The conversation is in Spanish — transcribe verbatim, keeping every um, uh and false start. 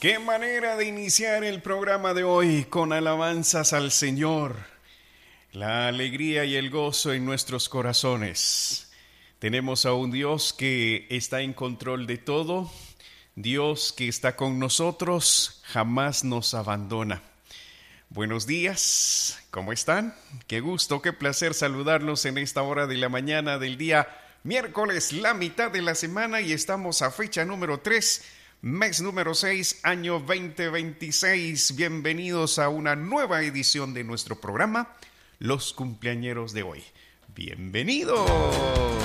Qué manera de iniciar el programa de hoy con alabanzas al Señor. La alegría y el gozo en nuestros corazones. Tenemos a un Dios que está en control de todo. Dios que está con nosotros, jamás nos abandona. Buenos días, ¿cómo están? Qué gusto, qué placer saludarlos en esta hora de la mañana del día miércoles, la mitad de la semana, y estamos a fecha número tres, mes número seis, año veinte veintiséis. Bienvenidos a una nueva edición de nuestro programa, Los Cumpleañeros de hoy. ¡Bienvenidos!